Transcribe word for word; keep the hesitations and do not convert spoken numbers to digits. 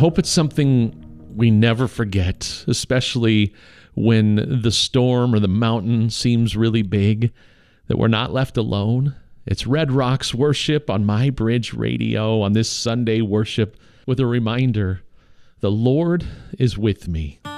hope it's something we never forget, especially when the storm or the mountain seems really big, that we're not left alone. It's Red Rocks Worship on My Bridge Radio on this Sunday worship with a reminder, the Lord is with me.